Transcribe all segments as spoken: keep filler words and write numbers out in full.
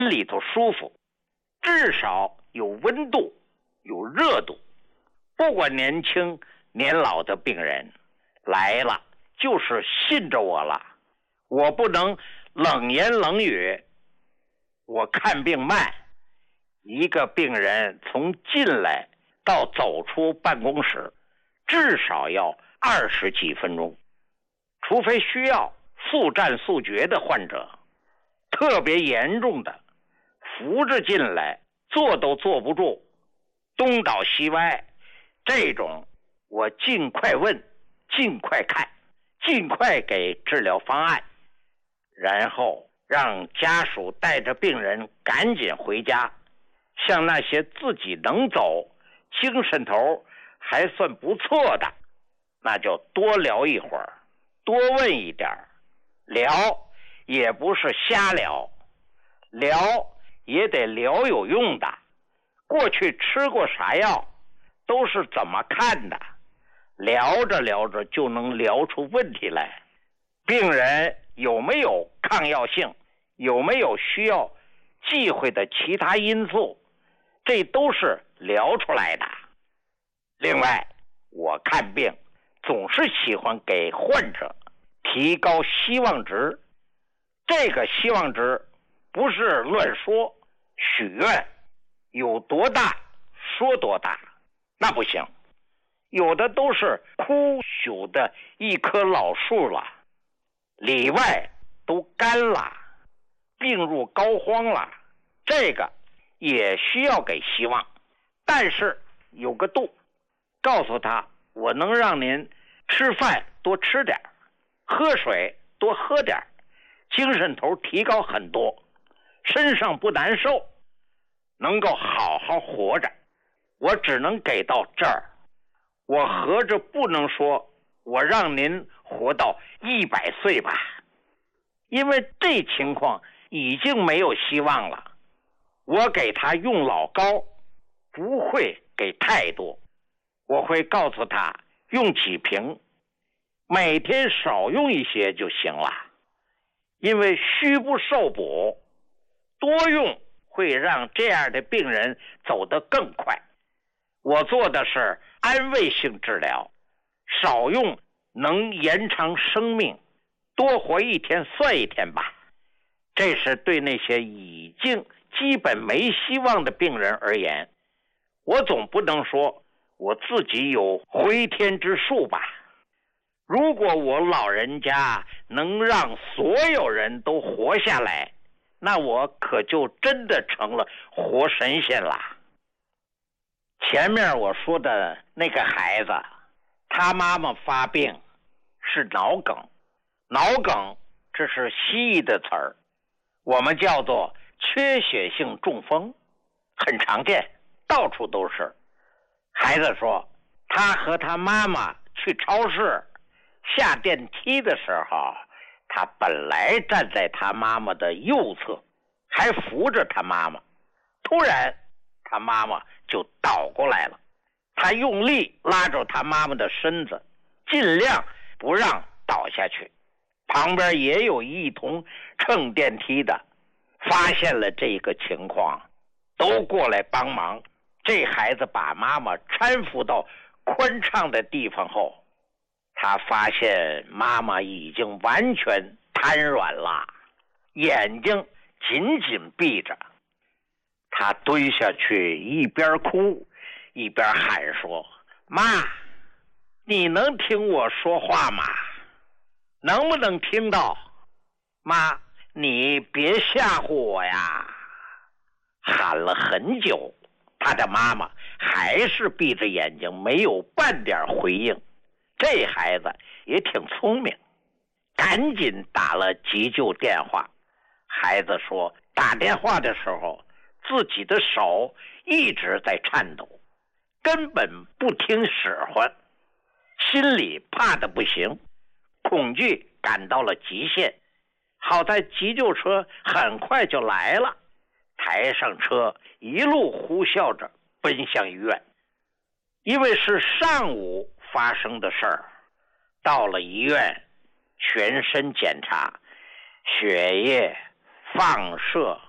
里头舒服，至少有温度，有热度。不管年轻年老的病人来了，就是信着我了，我不能冷言冷语。我看病慢，一个病人从进来到走出办公室至少要二十几分钟，除非需要速战速决的患者，特别严重的扶着进来坐都坐不住，东倒西歪，这种我尽快问，尽快看，尽快给治疗方案，然后让家属带着病人赶紧回家。像那些自己能走，精神头还算不错的，那就多聊一会儿，多问一点，聊也不是瞎聊，聊也得聊有用的。过去吃过啥药，都是怎么看的，聊着聊着就能聊出问题来。病人有没有抗药性，有没有需要忌讳的其他因素，这都是聊出来的。另外，我看病总是喜欢给患者提高希望值，这个希望值不是乱说许愿，有多大说多大，那不行。有的都是枯朽的一棵老树了，里外都干了，病入膏肓了，这个也需要给希望，但是有个度。告诉他，我能让您吃饭多吃点，喝水多喝点，精神头提高很多，身上不难受，能够好好活着。我只能给到这儿，我合着不能说我让您活到一百岁吧，因为这情况已经没有希望了。我给他用老膏不会给太多，我会告诉他用几瓶，每天少用一些就行了。因为虚不受补，多用会让这样的病人走得更快。我做的是安慰性治疗，少用能延长生命，多活一天算一天吧。这是对那些已经基本没希望的病人而言，我总不能说我自己有回天之术吧。如果我老人家能让所有人都活下来，那我可就真的成了活神仙了。前面我说的那个孩子，他妈妈发病是脑梗，脑梗这是西医的词儿，我们叫做缺血性中风，很常见，到处都是。孩子说，他和他妈妈去超市，下电梯的时候，他本来站在他妈妈的右侧，还扶着他妈妈，突然他妈妈就倒过来了，他用力拉住他妈妈的身子，尽量不让倒下去。旁边也有一同乘电梯的发现了这个情况，都过来帮忙。这孩子把妈妈搀扶到宽敞的地方后，他发现妈妈已经完全瘫软了，眼睛紧紧闭着。他蹲下去，一边哭一边喊说，妈，你能听我说话吗？能不能听到？妈，你别吓唬我呀。喊了很久，他的妈妈还是闭着眼睛，没有半点回应。这孩子也挺聪明，赶紧打了急救电话。孩子说，打电话的时候自己的手一直在颤抖，根本不听使唤，心里怕得不行，恐惧赶到了极限。好在急救车很快就来了，抬上车，一路呼啸着奔向医院。因为是上午发生的事儿，到了医院，全身检查，血液、放射、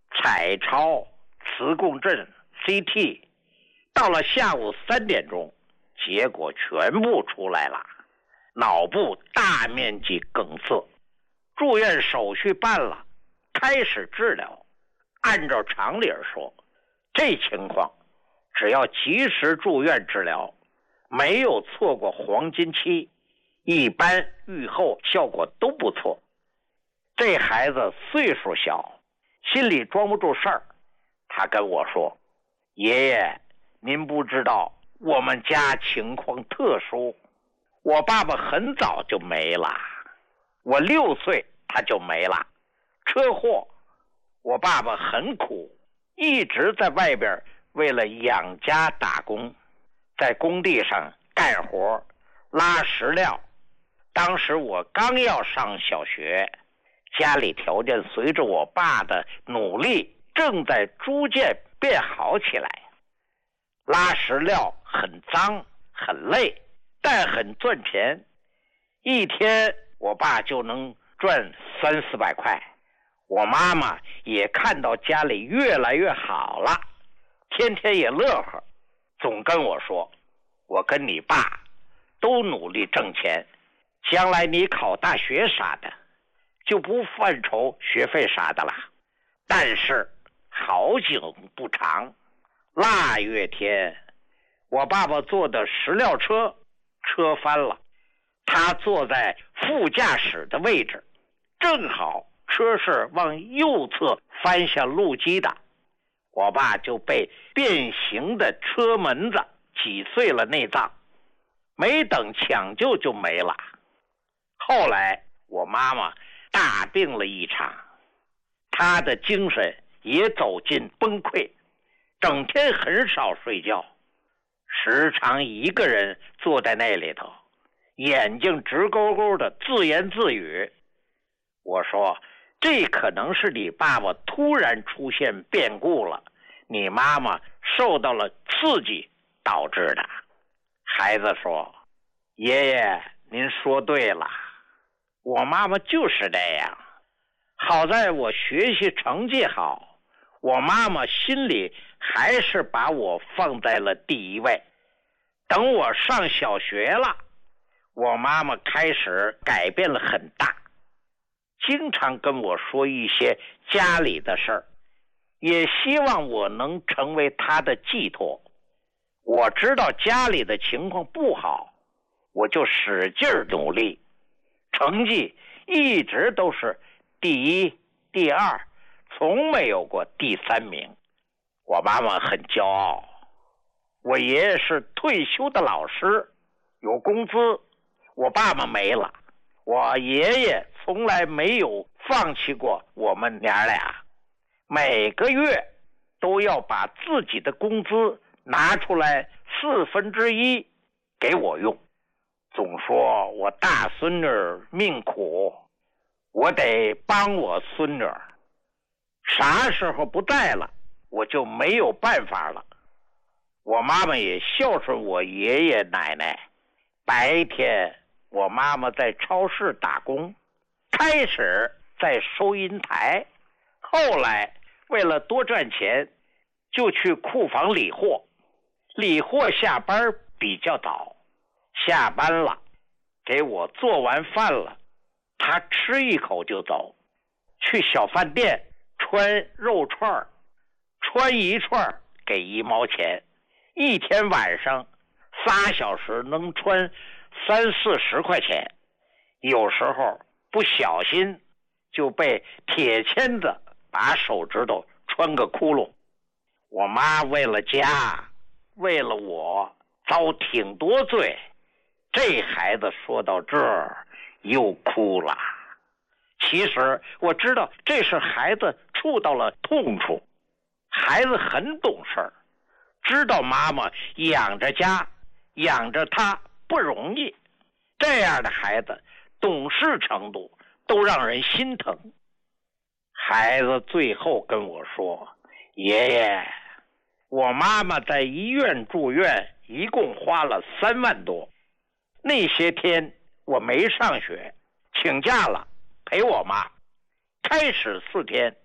彩超、磁共振、C T， 到了下午三点钟，结果全部出来了，脑部大面积梗塞。住院手续办了，开始治疗。按照常理说，这情况只要及时住院治疗，没有错过黄金期，一般愈后效果都不错。这孩子岁数小，心里装不住事儿，他跟我说：“爷爷，您不知道我们家情况特殊，我爸爸很早就没了，我六岁他就没了，车祸。我爸爸很苦，一直在外边为了养家打工，在工地上干活拉石料。当时我刚要上小学，家里条件随着我爸的努力正在逐渐变好起来。拉石料很脏很累，但很赚钱，一天我爸就能赚三四百块。我妈妈也看到家里越来越好了，天天也乐呵，总跟我说：我跟你爸都努力挣钱，将来你考大学啥的就不犯愁学费啥的了。但是好景不长，腊月天，我爸爸坐的石料车车翻了，他坐在副驾驶的位置，正好车是往右侧翻向路基的，我爸就被变形的车门子挤碎了内脏，没等抢救就没了。后来我妈妈大病了一场，她的精神也走进崩溃，整天很少睡觉，时常一个人坐在那里头，眼睛直勾勾的自言自语。我说：这可能是你爸爸突然出现变故了，你妈妈受到了刺激导致的。孩子说：爷爷您说对了，我妈妈就是这样。好在我学习成绩好，我妈妈心里还是把我放在了第一位。等我上小学了，我妈妈开始改变了很大，经常跟我说一些家里的事儿，也希望我能成为她的寄托。我知道家里的情况不好，我就使劲努力，成绩一直都是第一、第二，从没有过第三名。我妈妈很骄傲。我爷爷是退休的老师，有工资，我爸爸没了。我爷爷从来没有放弃过我们娘俩，每个月都要把自己的工资拿出来四分之一给我用，总说我大孙女命苦，我得帮我孙女，啥时候不在了我就没有办法了。我妈妈也孝顺我爷爷奶奶，白天我妈妈在超市打工，开始在收银台，后来为了多赚钱就去库房理货。理货下班比较早，下班了给我做完饭了，他吃一口就走，去小饭店穿肉串，穿一串给一毛钱，一天晚上仨小时能穿三四十块钱，有时候不小心就被铁签子把手指头穿个窟窿。我妈为了家，为了我遭挺多罪。这孩子说到这儿又哭了。其实我知道这是孩子触到了痛处，孩子很懂事，知道妈妈养着家养着他不容易，这样的孩子懂事程度都让人心疼。孩子最后跟我说：爷爷，我妈妈在医院住院一共花了三万多，那些天我没上学，请假了陪我妈，开始四天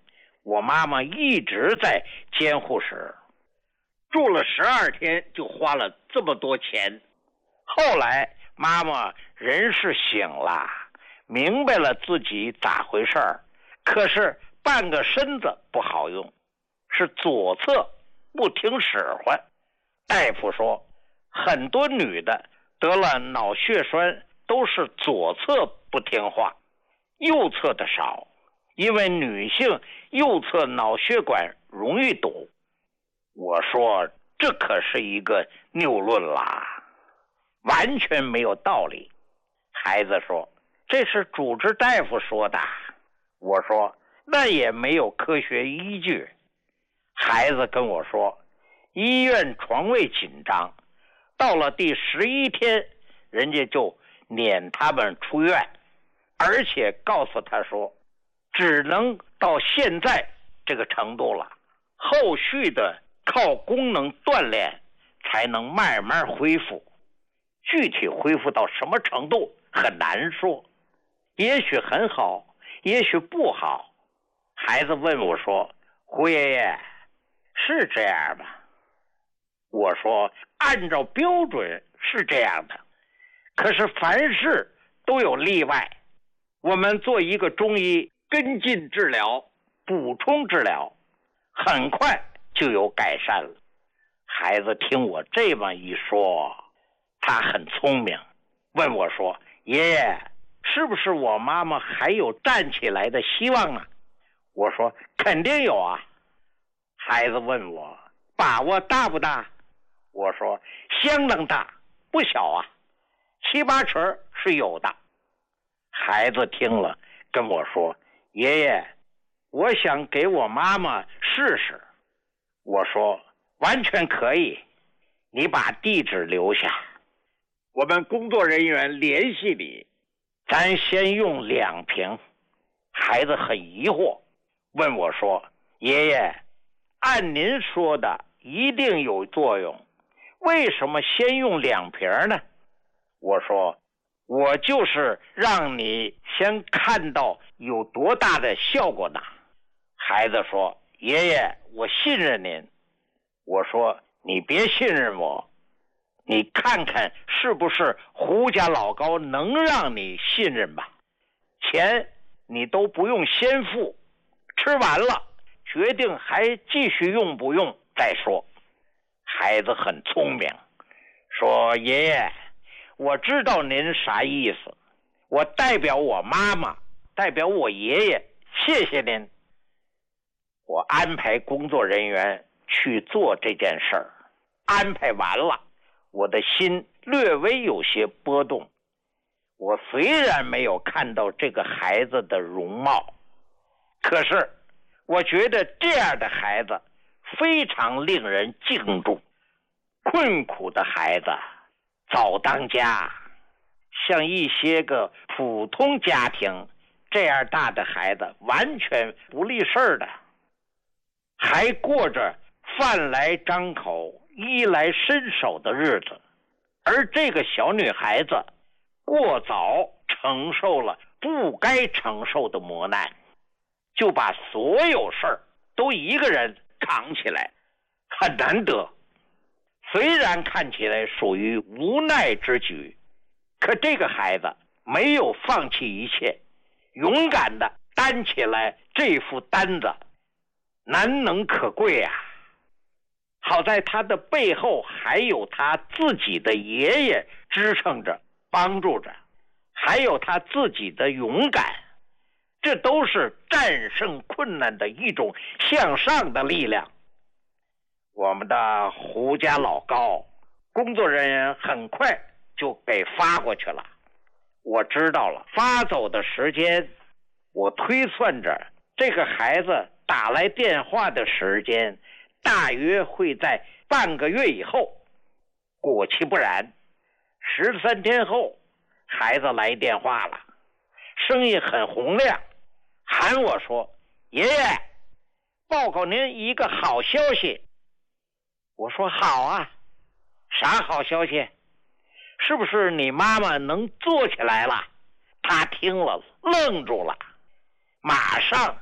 我妈妈一直在监护室，住了十二天就花了这么多钱。后来妈妈人是醒了，明白了自己咋回事儿，可是半个身子不好用，是左侧不听使唤。大夫说很多女的得了脑血栓都是左侧不听话，右侧的少，因为女性右侧脑血管容易堵。我说这可是一个谬论啦，完全没有道理。孩子说这是主治大夫说的。我说那也没有科学依据。孩子跟我说医院床位紧张，到了第十一天人家就撵他们出院，而且告诉他说只能到现在这个程度了，后续的靠功能锻炼才能慢慢恢复。具体恢复到什么程度很难说，也许很好，也许不好。孩子问我说胡爷爷是这样吗？我说按照标准是这样的，可是凡事都有例外。我们做一个中医跟进治疗，补充治疗，很快就有改善了。孩子听我这么一说，他很聪明，问我说爷爷是不是我妈妈还有站起来的希望呢？我说肯定有啊。孩子问我把握大不大？我说相当大，不小啊，七八成是有的。孩子听了跟我说爷爷我想给我妈妈试试。我说完全可以，你把地址留下，我们工作人员联系你，咱先用两瓶。孩子很疑惑，问我说爷爷按您说的一定有作用，为什么先用两瓶呢？我说我就是让你先看到有多大的效果呢。孩子说爷爷我信任您。我说你别信任我，你看看是不是胡家老高能让你信任吧。钱你都不用先付，吃完了决定还继续用不用再说。孩子很聪明，说爷爷我知道您啥意思，我代表我妈妈，代表我爷爷，谢谢您。我安排工作人员去做这件事儿，安排完了，我的心略微有些波动。我虽然没有看到这个孩子的容貌，可是我觉得这样的孩子非常令人敬重。困苦的孩子早当家，像一些个普通家庭这样大的孩子完全不理事儿的，还过着饭来张口衣来伸手的日子。而这个小女孩子过早承受了不该承受的磨难，就把所有事儿都一个人扛起来，很难得。虽然看起来属于无奈之举，可这个孩子没有放弃一切，勇敢地担起来这副担子，难能可贵啊。好在他的背后还有他自己的爷爷支撑着帮助着，还有他自己的勇敢，这都是战胜困难的一种向上的力量。我们的胡家老高工作人员很快就给发过去了，我知道了发走的时间，我推算着这个孩子打来电话的时间大约会在半个月以后。果其不然，十三天后孩子来电话了，声音很洪亮，喊我说爷爷报告您一个好消息。我说好啊，啥好消息？是不是你妈妈能坐起来了？他听了愣住了，马上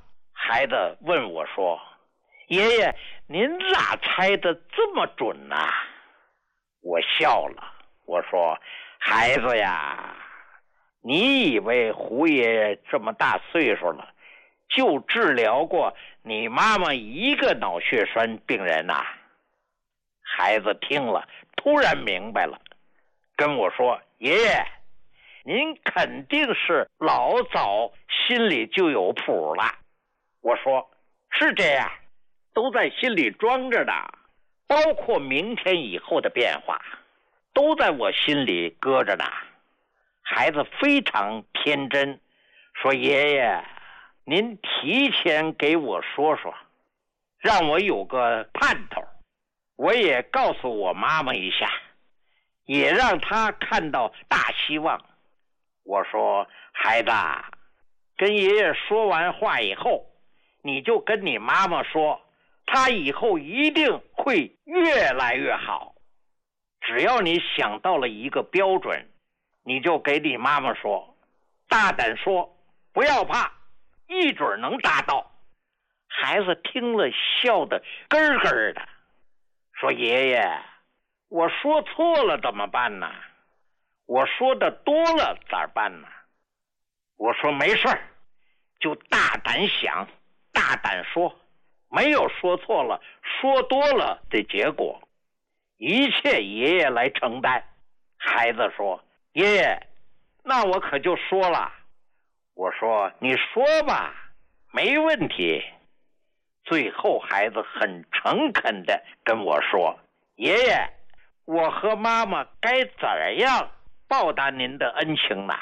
孩子问我说：“爷爷，您咋猜的这么准呢？”我笑了，我说：“孩子呀，你以为胡爷爷这么大岁数了，就治疗过你妈妈一个脑血栓病人呐？”孩子听了，突然明白了，跟我说：“爷爷，您肯定是老早心里就有谱了。”我说：“是这样，都在心里装着的，包括明天以后的变化，都在我心里搁着呢。”孩子非常天真，说：“爷爷，您提前给我说说，让我有个盼头，我也告诉我妈妈一下，也让她看到大希望。”我说：“孩子，跟爷爷说完话以后，你就跟你妈妈说，她以后一定会越来越好。只要你想到了一个标准，你就给你妈妈说，大胆说，不要怕，一准能达到。”孩子听了笑得咯咯的，说：“爷爷，我说错了怎么办呢？我说的多了咋办呢？”我说：“没事儿，就大胆想，大胆说，没有说错了，说多了的结果，一切爷爷来承担。”孩子说：“爷爷，那我可就说了。”我说：“你说吧，没问题。”最后孩子很诚恳地跟我说：“爷爷，我和妈妈该怎样报答您的恩情呢？”